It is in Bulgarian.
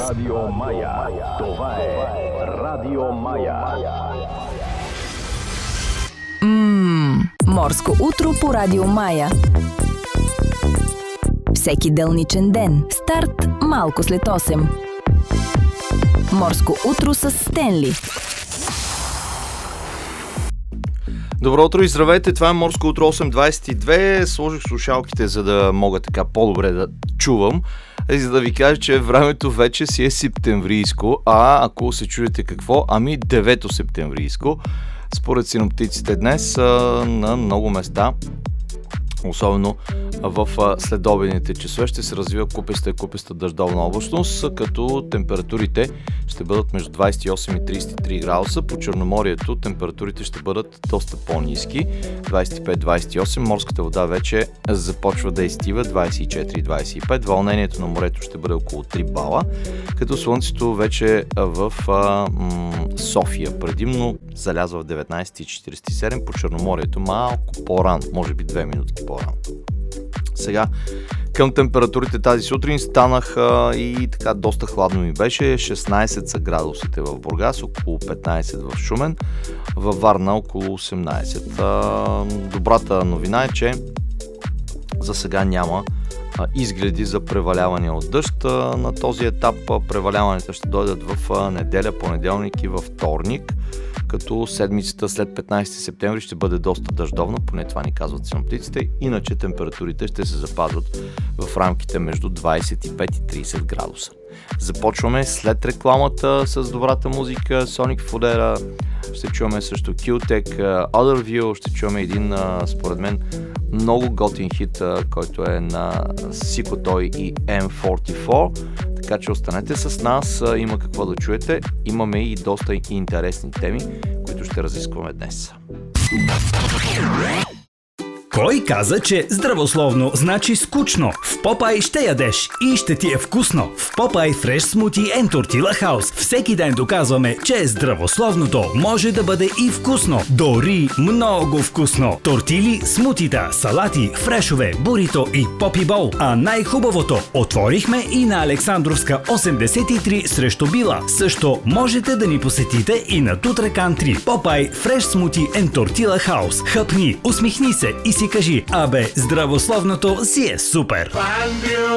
Радио Мая. Това е Радио Мая. Морско утро по Радио Мая. Всеки делничен ден. Старт малко след 8. Морско утро с Стенли. Добро утро и здравейте, това е Морско утро 8.22. Сложих слушалките, за да мога така по-добре да чувам. И за да ви кажа, че времето вече си е септемврийско, ако се чудите какво, 9 септемврийско. Според синоптиците днес на много места, особено в следобедните часове, ще се развива куписта дъждовна облачност, като температурите ще бъдат между 28 и 33 градуса. По Черноморието температурите ще бъдат доста по-ниски, 25-28. Морската вода вече започва да изтива, 24-25. Вълнението на морето ще бъде около 3 бала, като слънцето вече в София предимно залязва в 19.47, по Черноморието малко по-рано, може би 2 минути по-рано. Сега към температурите тази сутрин станах и така доста хладно ми беше. 16 са градусите в Бургас, около 15 в Шумен, във Варна около 18. Добрата новина е, че за сега няма изгледи за преваляване от дъжд. На този етап преваляванията ще дойдат в неделя, понеделник и във вторник, като седмицата след 15 септември ще бъде доста дъждовна, поне това ни казват синоптиците, иначе температурите ще се запазват в рамките между 25 и 30 градуса. Започваме след рекламата с добрата музика, Sonic Fodera, ще чуваме също Q-Tech, Other View, ще чуваме един, според мен, много готин хит, който е на Sikotoy и M44, така че останете с нас, има какво да чуете, имаме и доста интересни теми, които ще разискваме днес. Кой каза, че здравословно значи скучно? В Попай ще ядеш и ще ти е вкусно. В Попай Fresh Smoothie and Tortilla House всеки ден доказваме, че здравословното може да бъде и вкусно. Дори много вкусно. Тортили, смутита, салати, фрешове, бурито и попи бол. А най-хубавото, отворихме и на Александровска 83 срещу Била. Също можете да ни посетите и на Тутракан 3. Попай Fresh Smoothie and Tortilla House. Хъпни, усмихни се и си кажи, здравословното си е супер!